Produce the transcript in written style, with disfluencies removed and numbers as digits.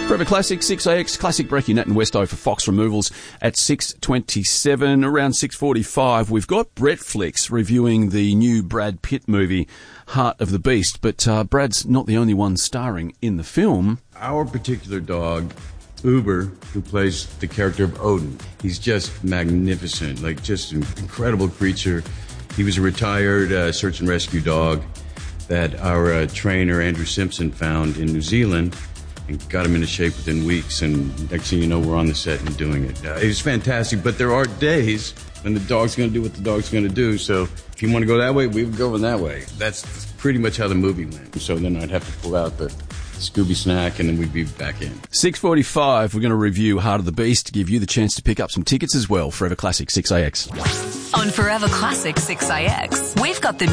Forever Classic, 6AX, Classic Brekkie, Nat and Westo for Fox Removals at 6:27. Around 6:45, we've got Bretflix reviewing the new Brad Pitt movie, Heart of the Beast. But Brad's not the only one starring in the film. Our particular dog, Uber, who plays the character of Odin, he's just magnificent, like just an incredible creature. He was a retired search and rescue dog that our trainer, Andrew Simpson, found in New Zealand and got him into shape within weeks. And next thing you know, we're on the set and doing it. It was fantastic, but there are days when the dog's going to do what the dog's going to do. So if you want to go that way, we would go in that way. That's pretty much how the movie went. So then I'd have to pull out the Scooby snack and then we'd be back in. 6:45, we're going to review Heart of the Beast to give you the chance to pick up some tickets as well. Forever Classic, 6AX. On Forever Classic 6AX, we've got the